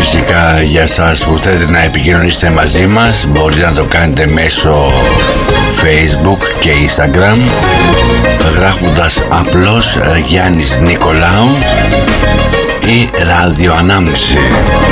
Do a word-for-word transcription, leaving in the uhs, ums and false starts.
φυσικά για σας που θέλετε να επικοινωνήσετε μαζί μας, μπορείτε να το κάνετε μέσω Facebook και Instagram, γράφοντας απλώς Γιάννης Νικολάου ή ραδιοανάμνηση.